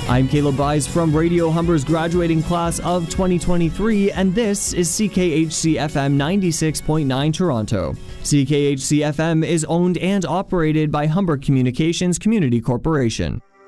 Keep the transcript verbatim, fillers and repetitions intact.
I'm Caleb Buys from Radio Humber's graduating class of twenty twenty-tee, and this is C K H C F M ninety-six point nine Toronto. C K H C F M is owned and operated by Humber Communications Community Corporation.